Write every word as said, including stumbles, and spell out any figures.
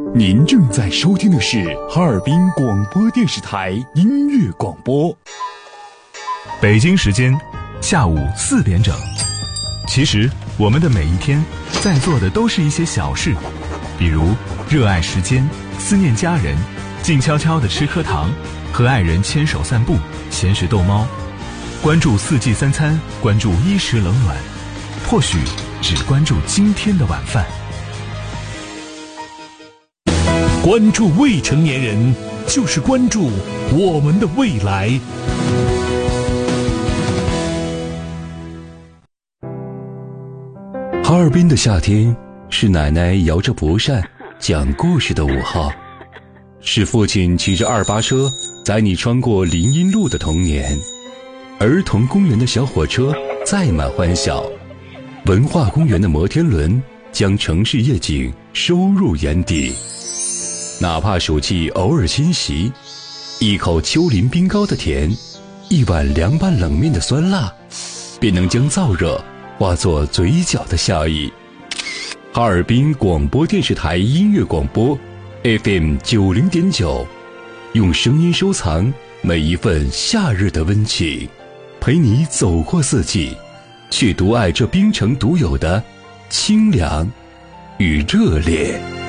您正在收听的是哈尔滨广播电视台音乐广播。 北京时间下午四点整。其实我们的每一天在做的都是一些小事，比如热爱时间，思念家人，静悄悄地吃颗糖，和爱人牵手散步，闲时逗猫，关注四季三餐，关注衣食冷暖，或许只关注今天的晚饭。 关注未成年人，就是关注我们的未来。 哈尔滨的夏天，是奶奶摇着蒲扇讲故事的午后，是父亲骑着二八车载你穿过林荫路的童年，儿童公园的小火车载满欢笑，文化公园的摩天轮将城市夜景收入眼底。哪怕暑气偶尔侵袭，一口丘陵冰糕的甜，一碗凉拌冷面的酸辣，便能将燥热化作嘴角的笑意。哈尔滨广播电视台音乐广播 F M 九零点九，用声音收藏每一份夏日的温情，陪你走过四季，去独爱这冰城独有的清凉与热烈。